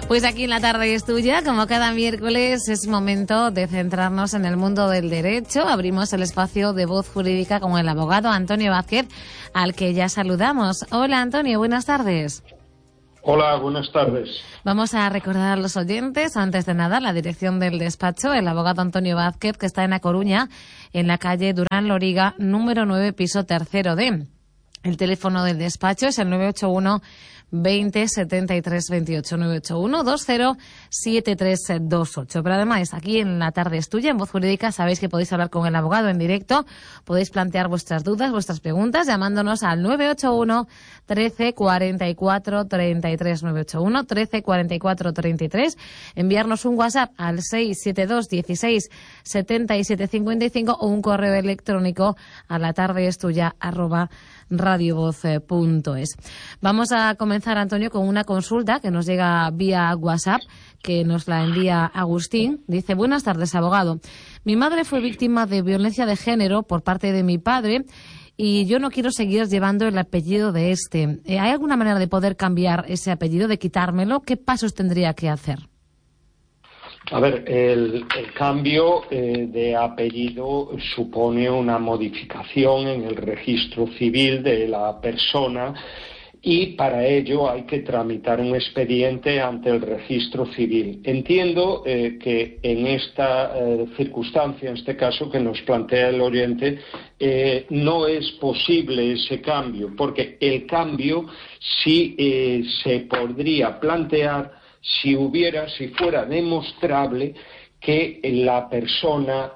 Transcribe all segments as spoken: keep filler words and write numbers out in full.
Pues aquí en La Tarde es Tuya, como cada miércoles, es momento de centrarnos en el mundo del derecho. Abrimos el espacio de Voz Jurídica con el abogado Antonio Vázquez, al que ya saludamos. Hola Antonio, buenas tardes. Hola, buenas tardes. Vamos a recordar a los oyentes, antes de nada, la dirección del despacho, el abogado Antonio Vázquez, que está en A Coruña, en la calle Durán Loriga, número nueve, piso tercero D. El teléfono del despacho es el nueve ocho uno veinte setenta y tres veintiocho, nueve ocho uno veinte setenta y tres veintiocho. Pero además, aquí en La Tarde es Tuya, en Voz Jurídica, sabéis que podéis hablar con el abogado en directo, podéis plantear vuestras dudas, vuestras preguntas, llamándonos al nueve ocho uno trece cuarenta y cuatro treinta y tres, nueve ocho uno trece cuarenta y cuatro treinta y tres, enviarnos un WhatsApp al seis siete dos dieciséis setenta y siete cincuenta y cinco o un correo electrónico a latardeestuya arroba radiovoz punto es. Vamos a comenzar, Antonio, con una consulta que nos llega vía WhatsApp, que nos la envía Agustín. Dice: buenas tardes, abogado. Mi madre fue víctima de violencia de género por parte de mi padre y yo no quiero seguir llevando el apellido de este. ¿Hay alguna manera de poder cambiar ese apellido, de quitármelo? ¿Qué pasos tendría que hacer? A ver, el, el cambio eh, de apellido supone una modificación en el registro civil de la persona y para ello hay que tramitar un expediente ante el registro civil. Entiendo eh, que en esta eh, circunstancia, en este caso que nos plantea el oyente, eh, no es posible ese cambio, porque el cambio sí eh, se podría plantear si hubiera, si fuera demostrable que la persona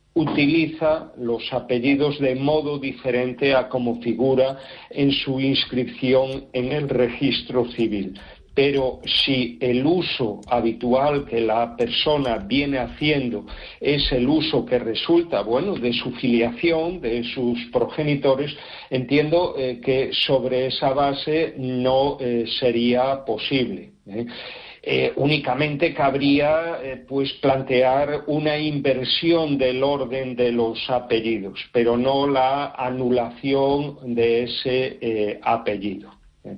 utiliza los apellidos de modo diferente a como figura en su inscripción en el registro civil. Pero si el uso habitual que la persona viene haciendo es el uso que resulta, bueno, de su filiación, de sus progenitores, entiendo eh, que sobre esa base no eh, sería posible, ¿eh? Eh, únicamente cabría eh, pues plantear una inversión del orden de los apellidos, pero no la anulación de ese eh, apellido. Eh,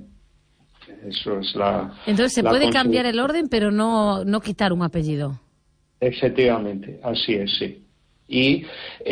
eso es la. Entonces se la puede consulta. cambiar el orden, pero no, no quitar un apellido. Efectivamente, así es, sí. Y,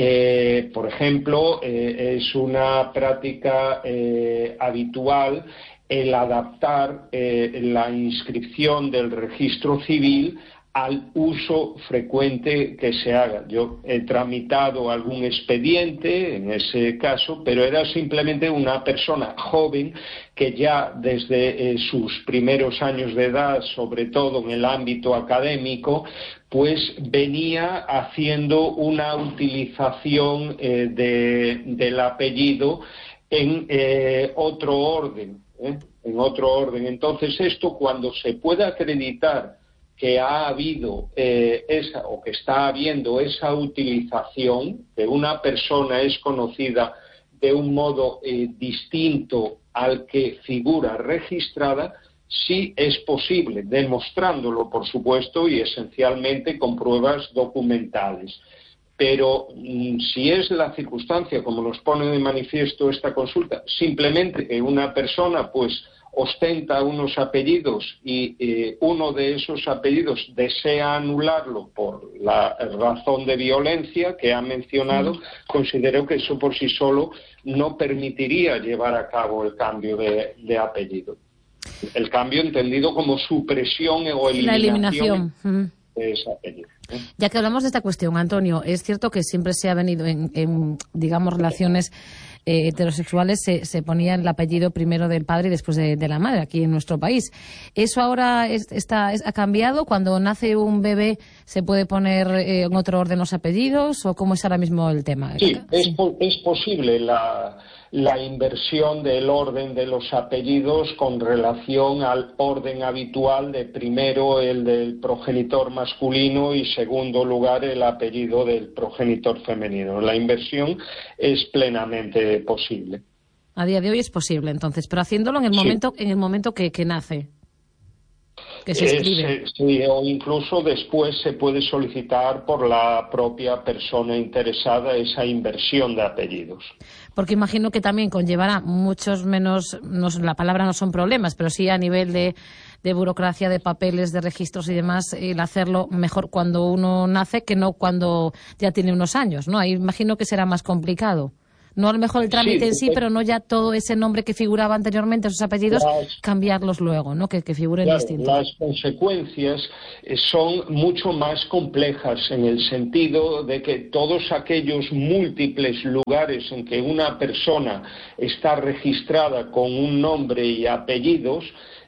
eh, por ejemplo, eh, es una práctica eh, habitual el adaptar eh, la inscripción del registro civil al uso frecuente que se haga. Yo he tramitado algún expediente en ese caso, pero era simplemente una persona joven que ya desde eh, sus primeros años de edad, sobre todo en el ámbito académico, pues venía haciendo una utilización eh, de, del apellido en eh, otro orden, ¿eh? en otro orden. Entonces, esto, cuando se pueda acreditar que ha habido eh, esa o que está habiendo esa utilización, que una persona es conocida de un modo eh, distinto al que figura registrada, sí es posible, demostrándolo, por supuesto, y esencialmente con pruebas documentales. Pero mmm, si es la circunstancia, como nos pone de manifiesto esta consulta, simplemente que una persona pues ostenta unos apellidos y eh, uno de esos apellidos desea anularlo por la razón de violencia que ha mencionado, mm. considero que eso por sí solo no permitiría llevar a cabo el cambio de, de apellido. El cambio entendido como supresión o eliminación. La eliminación. Mm. De ese apellido. Ya que hablamos de esta cuestión, Antonio, es cierto que siempre se ha venido en, en digamos, relaciones eh, heterosexuales, se, se ponía el apellido primero del padre y después de, de la madre, aquí en nuestro país. ¿Eso ahora es, está, es, ha cambiado? ¿Cuando nace un bebé se puede poner eh, en otro orden los apellidos? ¿O cómo es ahora mismo el tema? Sí, es, es posible la... la inversión del orden de los apellidos con relación al orden habitual de primero el del progenitor masculino y segundo lugar el apellido del progenitor femenino. La inversión es plenamente posible. A día de hoy es posible, entonces, pero haciéndolo en el sí. momento en el momento que, que nace. Que se escribe. Eh, sí, o incluso después se puede solicitar por la propia persona interesada esa inversión de apellidos. porque imagino que también conllevará muchos menos, no, la palabra no son problemas, pero sí a nivel de, de burocracia, de papeles, de registros y demás, el hacerlo mejor cuando uno nace que no cuando ya tiene unos años, ¿no? Ahí imagino que será más complicado. No a lo mejor el trámite sí, en sí, pero no ya todo ese nombre que figuraba anteriormente, esos apellidos, las, cambiarlos luego, ¿no? Que, que figuren claro, distintos. Las consecuencias son mucho más complejas en el sentido de que todos aquellos múltiples lugares en que una persona está registrada con un nombre y apellidos,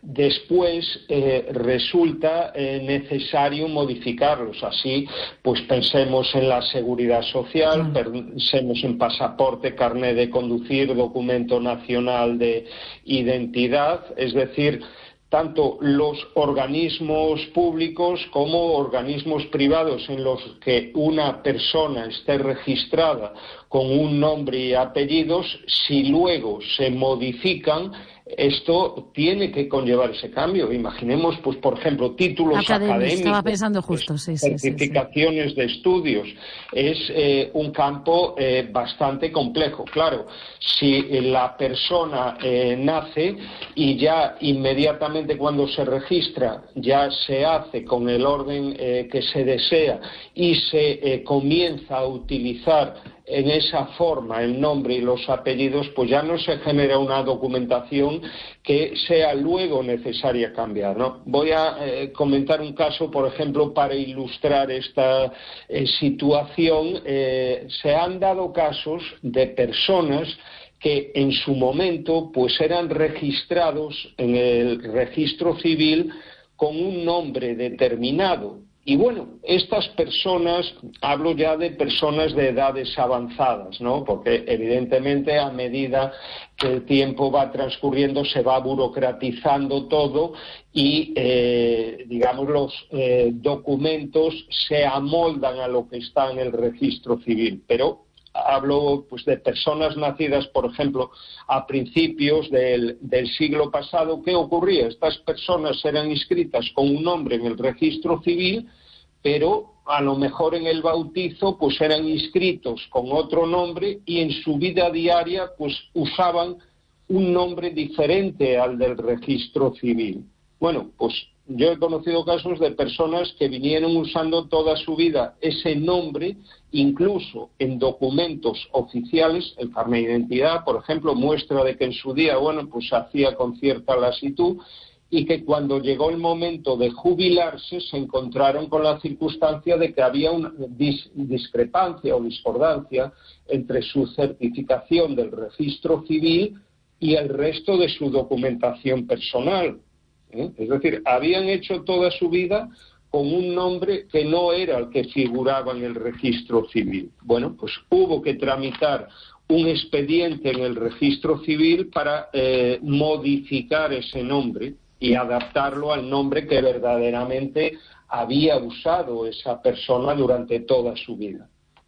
después eh, resulta eh, necesario modificarlos. Así, pues pensemos en la seguridad social, pensemos en pasaporte, carnet de conducir, documento nacional de identidad, es decir, tanto los organismos públicos como organismos privados en los que una persona esté registrada con un nombre y apellidos, si luego se modifican, esto tiene que conllevar ese cambio. Imaginemos, pues, por ejemplo, títulos académicos, académicos, estaba pensando justo, sí, certificaciones sí, sí, sí. de estudios. Es eh, un campo eh, bastante complejo. Claro, si la persona eh, nace y ya inmediatamente cuando se registra ya se hace con el orden eh, que se desea y se eh, comienza a utilizar en esa forma el nombre y los apellidos, pues ya no se genera una documentación que sea luego necesaria cambiar, ¿no? Voy a eh, comentar un caso, por ejemplo, para ilustrar esta eh, situación. Eh, se han dado casos de personas que en su momento pues eran registrados en el registro civil con un nombre determinado. Y bueno, estas personas, hablo ya de personas de edades avanzadas, ¿no? Porque evidentemente a medida que el tiempo va transcurriendo se va burocratizando todo y, eh, digamos, los eh, documentos se amoldan a lo que está en el registro civil. Pero hablo pues de personas nacidas, por ejemplo, a principios del, del siglo pasado. ¿Qué ocurría? Estas personas eran inscritas con un nombre en el registro civil, pero a lo mejor en el bautizo pues eran inscritos con otro nombre y en su vida diaria pues usaban un nombre diferente al del registro civil. Bueno, pues yo he conocido casos de personas que vinieron usando toda su vida ese nombre, incluso en documentos oficiales. El carnet de identidad, por ejemplo, muestra de que en su día, bueno, pues se hacía con cierta lasitud, y que cuando llegó el momento de jubilarse se encontraron con la circunstancia de que había una dis- discrepancia o discordancia entre su certificación del registro civil y el resto de su documentación personal. ¿Eh? Es decir, habían hecho toda su vida con un nombre que no era el que figuraba en el registro civil. Bueno, pues hubo que tramitar un expediente en el registro civil para eh, modificar ese nombre y adaptarlo al nombre que verdaderamente había usado esa persona durante toda su vida.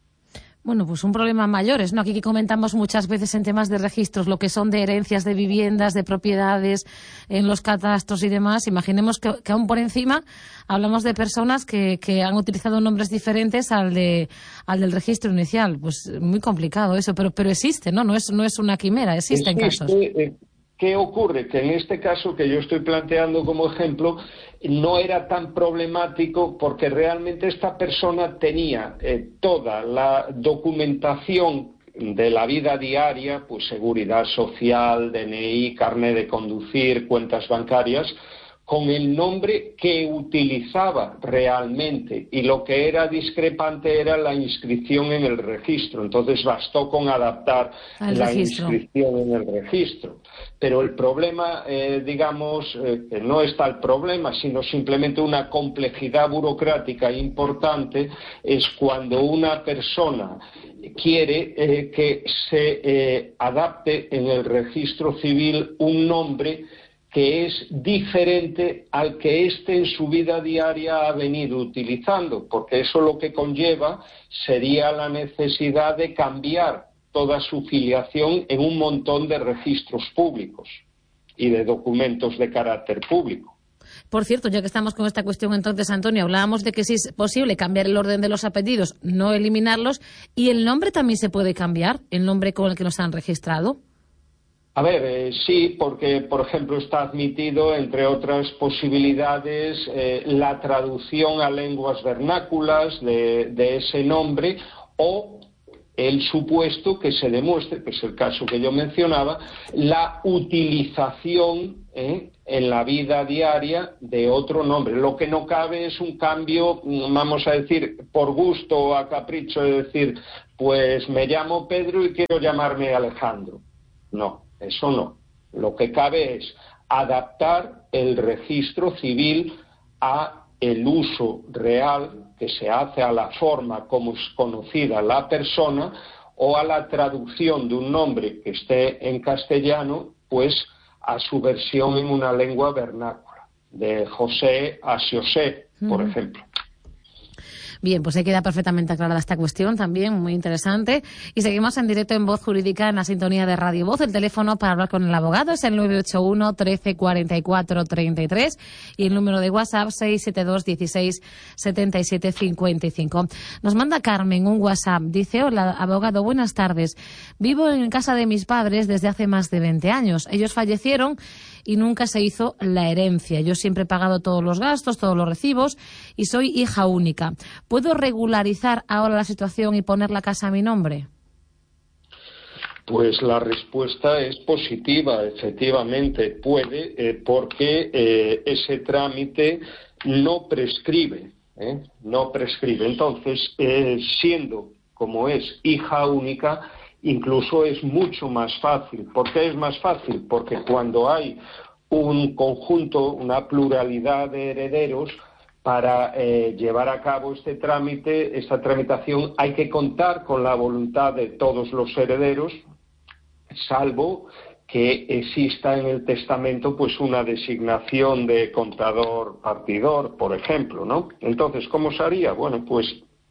Bueno, pues un problema mayores, ¿no? Aquí que comentamos muchas veces en temas de registros, lo que son de herencias, de viviendas, de propiedades, en los catastros y demás. Imaginemos que, que aún por encima hablamos de personas que, que han utilizado nombres diferentes al de al del registro inicial. Pues muy complicado eso, pero pero existe, ¿no? No es no es una quimera, existen existe, casos. Eh, ¿Qué ocurre? Que en este caso que yo estoy planteando como ejemplo no era tan problemático porque realmente esta persona tenía eh, toda la documentación de la vida diaria, pues seguridad social, D N I, carnet de conducir, cuentas bancarias, con el nombre que utilizaba realmente, y lo que era discrepante era la inscripción en el registro. Entonces bastó con adaptar Al la registro. inscripción en el registro. Pero el problema, eh, digamos, eh, que no está el problema, sino simplemente una complejidad burocrática importante, es cuando una persona quiere eh, que se eh, adapte en el registro civil un nombre que es diferente al que éste en su vida diaria ha venido utilizando, porque eso lo que conlleva sería la necesidad de cambiar toda su filiación en un montón de registros públicos y de documentos de carácter público. Por cierto, ya que estamos con esta cuestión, entonces, Antonio, hablábamos de que sí es posible cambiar el orden de los apellidos, no eliminarlos, y el nombre también se puede cambiar, el nombre con el que nos han registrado. A ver, eh, sí, porque, por ejemplo, está admitido, entre otras posibilidades, eh, la traducción a lenguas vernáculas de, de ese nombre, o el supuesto que se demuestre, que es el caso que yo mencionaba, la utilización ¿eh? en la vida diaria de otro nombre. Lo que no cabe es un cambio, vamos a decir, por gusto o a capricho, de decir, pues me llamo Pedro y quiero llamarme Alejandro. No. Eso no. Lo que cabe es adaptar el registro civil a el uso real que se hace a la forma como es conocida la persona o a la traducción de un nombre que esté en castellano, pues a su versión en una lengua vernácula, de José a José, por uh-huh. ejemplo. Bien, pues ahí queda perfectamente aclarada esta cuestión también, muy interesante. Y seguimos en directo en Voz Jurídica en la sintonía de Radio Voz. El teléfono para hablar con el abogado es el nueve ocho uno, trece, cuarenta y cuatro, treinta y tres y el número de WhatsApp seis siete dos, dieciséis, setenta y siete, cincuenta y cinco. Nos manda Carmen un WhatsApp. Dice, hola, abogado, buenas tardes. Vivo en casa de mis padres desde hace más de veinte años. Ellos fallecieron y nunca se hizo la herencia. Yo siempre he pagado todos los gastos, todos los recibos y soy hija única. ¿Puedo regularizar ahora la situación y poner la casa a mi nombre? Pues la respuesta es positiva, efectivamente puede, eh, porque eh, ese trámite no prescribe, ¿eh? no prescribe. Entonces, eh, siendo como es hija única, incluso es mucho más fácil. ¿Por qué es más fácil? Porque cuando hay un conjunto, una pluralidad de herederos, para eh, llevar a cabo este trámite, esta tramitación, hay que contar con la voluntad de todos los herederos, salvo que exista en el testamento pues una designación de contador-partidor, por ejemplo, ¿no? Entonces, ¿cómo se haría? Bueno, pues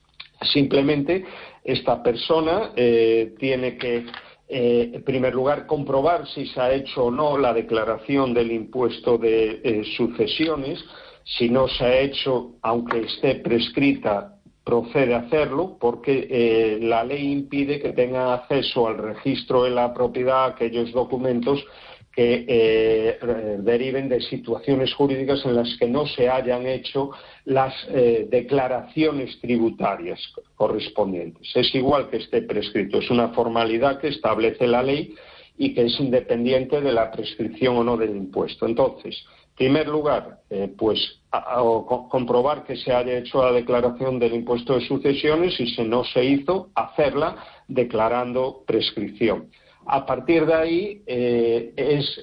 simplemente esta persona eh, tiene que, eh, en primer lugar, comprobar si se ha hecho o no la declaración del impuesto de eh, sucesiones. Si no se ha hecho, aunque esté prescrita, procede a hacerlo, porque eh, la ley impide que tengan acceso al registro de la propiedad aquellos documentos que eh, deriven de situaciones jurídicas en las que no se hayan hecho las eh, declaraciones tributarias correspondientes. Es igual que esté prescrito, es una formalidad que establece la ley y que es independiente de la prescripción o no del impuesto. Entonces, en primer lugar, eh, pues a, a, a, comprobar que se haya hecho la declaración del impuesto de sucesiones y si no se hizo, hacerla declarando prescripción. A partir de ahí, eh, es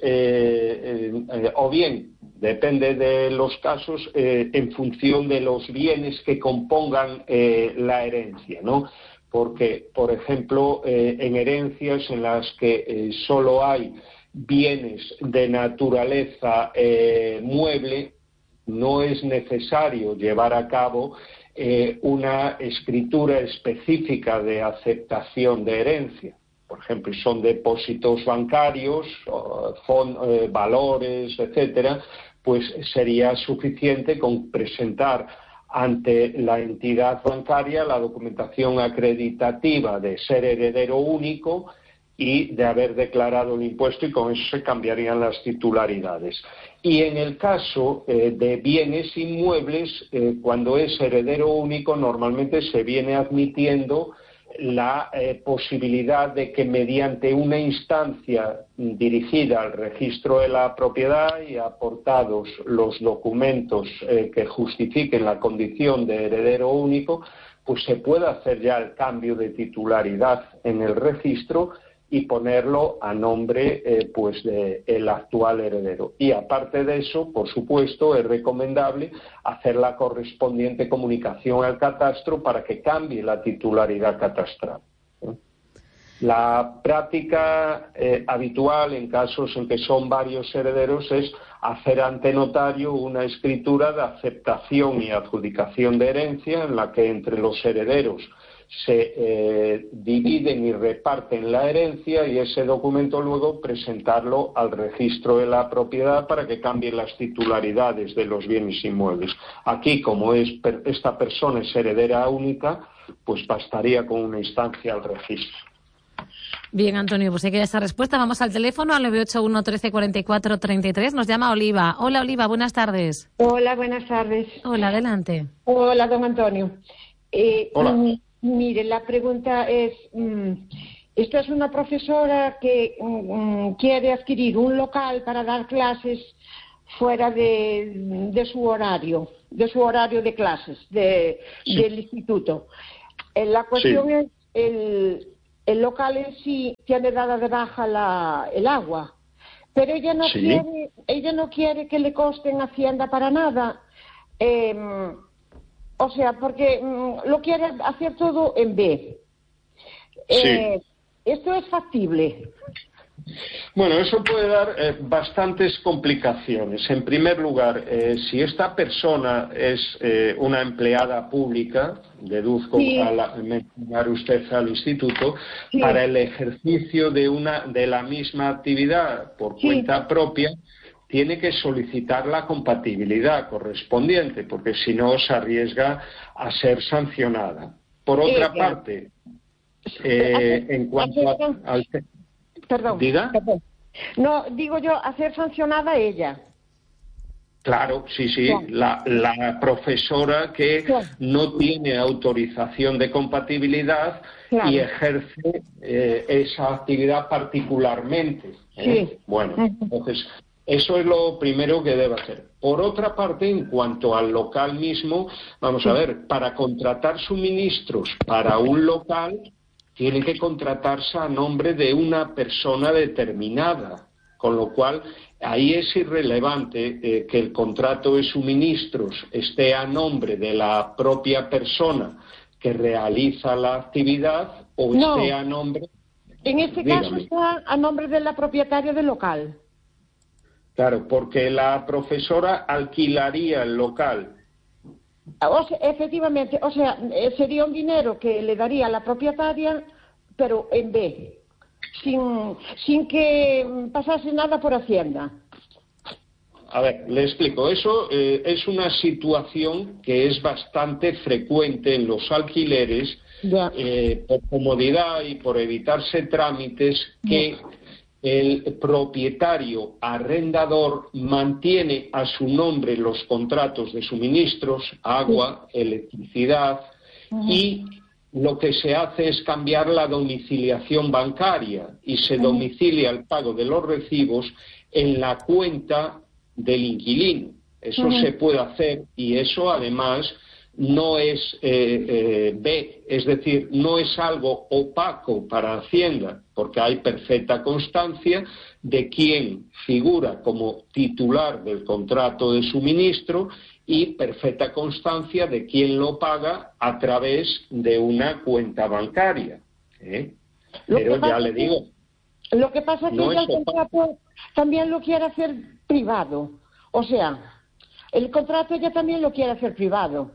eh, eh, o bien, depende de los casos, eh, en función de los bienes que compongan eh, la herencia, ¿no? Porque, por ejemplo, eh, en herencias en las que eh, solo hay bienes de naturaleza eh, mueble, no es necesario llevar a cabo eh, una escritura específica de aceptación de herencia. Por ejemplo, son depósitos bancarios, fond, eh, valores, etcétera, pues sería suficiente con presentar ante la entidad bancaria la documentación acreditativa de ser heredero único y de haber declarado el impuesto, y con eso se cambiarían las titularidades. Y en el caso eh, de bienes inmuebles, eh, cuando es heredero único, normalmente se viene admitiendo la eh, posibilidad de que mediante una instancia dirigida al registro de la propiedad y aportados los documentos eh, que justifiquen la condición de heredero único, pues se pueda hacer ya el cambio de titularidad en el registro y ponerlo a nombre eh, pues de el actual heredero. Y aparte de eso, por supuesto, es recomendable hacer la correspondiente comunicación al catastro para que cambie la titularidad catastral. ¿eh? La práctica eh, habitual en casos en que son varios herederos es hacer ante notario una escritura de aceptación y adjudicación de herencia en la que entre los herederos se eh, dividen y reparten la herencia y ese documento luego presentarlo al registro de la propiedad para que cambien las titularidades de los bienes inmuebles. Aquí, como es esta persona es heredera única, pues bastaría con una instancia al registro. Bien, Antonio, pues hay que dar esa respuesta. Vamos al teléfono al nueve ocho uno, trece, cuarenta y cuatro, treinta y tres. Nos llama Oliva. Hola, Oliva, buenas tardes. Hola, buenas tardes. Hola, adelante. Hola, don Antonio. Eh, Hola. m- mire, la pregunta es, mm, esta es una profesora que mm, quiere adquirir un local para dar clases fuera de, de su horario, de su horario de clases, de, Sí. del instituto. Eh, la cuestión Sí. es, el, el local en sí tiene dada de baja la, el agua, pero ella no Sí. quiere, ella no quiere que le coste en Hacienda para nada. Eh, o sea, porque mm, lo quiere hacer todo en B. Eh, ¿Esto es factible? Bueno, eso puede dar eh, bastantes complicaciones. En primer lugar, eh, si esta persona es eh, una empleada pública, deduzco Sí. al mencionar usted al instituto, Sí. para el ejercicio de una de la misma actividad por Sí. cuenta propia, tiene que solicitar la compatibilidad correspondiente, porque si no se arriesga a ser sancionada. Por otra Ella. parte, eh, en cuanto a- Hacer- al... Perdón, Diga. perdón. No, digo yo, hacer sancionada ella. Claro, sí, sí, Claro. la, la profesora que Claro. no tiene autorización de compatibilidad Claro. y ejerce eh, esa actividad particularmente. ¿eh? Sí. Bueno, Ujú. entonces, eso es lo primero que debe hacer. Por otra parte, en cuanto al local mismo, vamos a ver, para contratar suministros para un local, tiene que contratarse a nombre de una persona determinada, con lo cual ahí es irrelevante eh, que el contrato de suministros esté a nombre de la propia persona que realiza la actividad o No. esté a nombre... En este Dígame. caso está a nombre de la propietaria del local. Claro, porque la profesora alquilaría el local. O sea, efectivamente, o sea, eh, sería un dinero que le daría a la propietaria, pero en B, sin, sin que mm, pasase nada por Hacienda. A ver, le explico. Eso eh, es una situación que es bastante frecuente en los alquileres, Ya. eh, por comodidad y por evitarse trámites, que el propietario arrendador mantiene a su nombre los contratos de suministros, agua, electricidad, y lo que se hace es cambiar la domiciliación bancaria y se domicilia el pago de los recibos en la cuenta del inquilino. Eso Ujú. se puede hacer y eso además no es eh, eh, B, es decir, no es algo opaco para Hacienda, porque hay perfecta constancia de quién figura como titular del contrato de suministro y perfecta constancia de quién lo paga a través de una cuenta bancaria. ¿eh? Lo Pero que ya pasa le es que- digo, Lo que pasa es que No ella es el opaco. contrato también lo quiere hacer privado. O sea, el contrato ella también lo quiere hacer privado.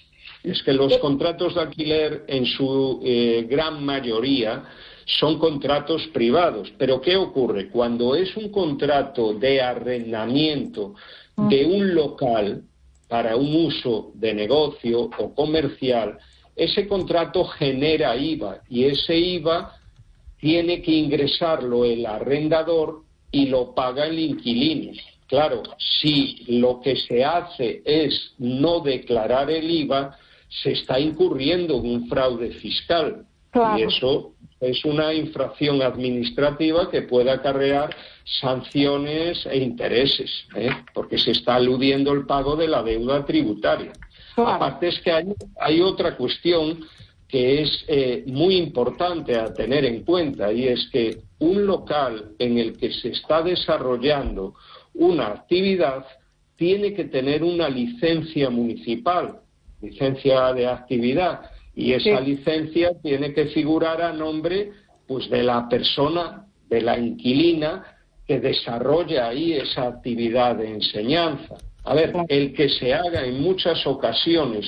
es que los contratos de alquiler en su eh, gran mayoría son contratos privados. Pero ¿qué ocurre? Cuando es un contrato de arrendamiento de un local para un uso de negocio o comercial, ese contrato genera I V A y ese I V A tiene que ingresarlo el arrendador y lo paga el inquilino. Claro, si lo que se hace es no declarar el I V A, se está incurriendo en un fraude fiscal. Claro. Y eso es una infracción administrativa que puede acarrear sanciones e intereses, ¿eh? porque se está eludiendo el pago de la deuda tributaria. Claro. Aparte es que hay, hay otra cuestión que es eh, muy importante a tener en cuenta, y es que un local en el que se está desarrollando una actividad tiene que tener una licencia municipal, licencia de actividad, y esa Sí. licencia tiene que figurar a nombre pues de la persona, de la inquilina que desarrolla ahí esa actividad de enseñanza. A ver, el que se haga en muchas ocasiones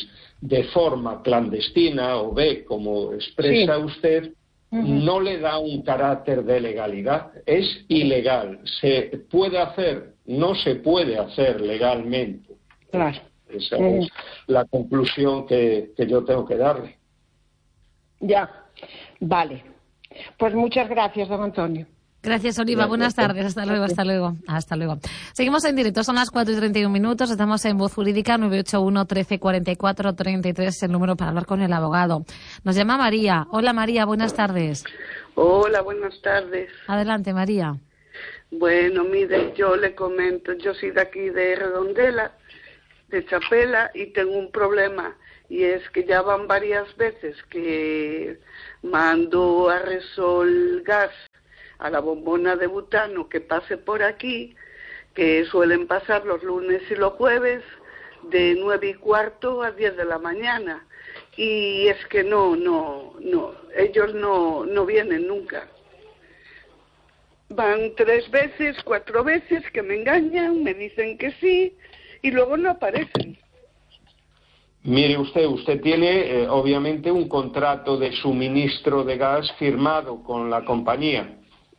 de forma clandestina o B, como expresa sí. usted, uh-huh. no le da un carácter de legalidad, es ilegal. Se puede hacer, no se puede hacer legalmente. Claro. Esa uh-huh. es la conclusión que, que yo tengo que darle. Ya, vale. Pues muchas gracias, don Antonio. Gracias, Oliva. Buenas tardes. Hasta luego, hasta luego. Hasta luego. Seguimos en directo. Son las cuatro y treinta y un minutos. Estamos en Voz Jurídica, nueve ocho uno, trece, cuarenta y cuatro, treinta y tres, el número para hablar con el abogado. Nos llama María. Hola, María. Buenas tardes. Hola, buenas tardes. Adelante, María. Bueno, mire, yo le comento. Yo soy de aquí, de Redondela, de Chapela, y tengo un problema. Y es que ya van varias veces que mando a Resol Gas a la bombona de butano que pase por aquí, que suelen pasar los lunes y los jueves de nueve y cuarto a diez de la mañana, y es que no, no, no, ellos no, no vienen nunca. Van tres veces, cuatro veces que me engañan, me dicen que sí, y luego no aparecen. Mire usted, usted tiene eh, obviamente un contrato de suministro de gas firmado con la compañía.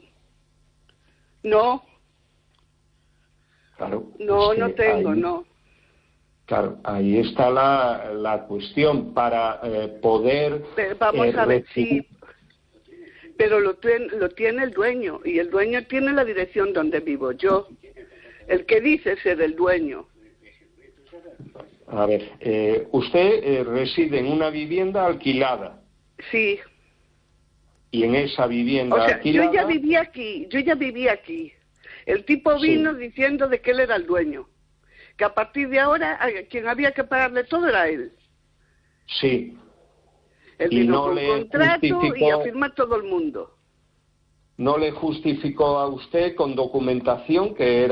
No. Claro. No, es no tengo, ahí, no. Claro, ahí está la, la cuestión para eh, poder... Pero vamos eh, a ver, recibir... sí, pero lo, lo tiene el dueño, y el dueño tiene la dirección donde vivo yo. El que dice ser el dueño. A ver, eh, usted eh, reside en una vivienda alquilada. Sí. Y en esa vivienda o sea, alquilada... yo ya vivía aquí, yo ya vivía aquí. El tipo vino sí. diciendo de que él era el dueño, que a partir de ahora quien había que pagarle todo era él. Sí. Él y vino no con le contrato justificó, y a firmar todo el mundo. No le justificó a usted con documentación que era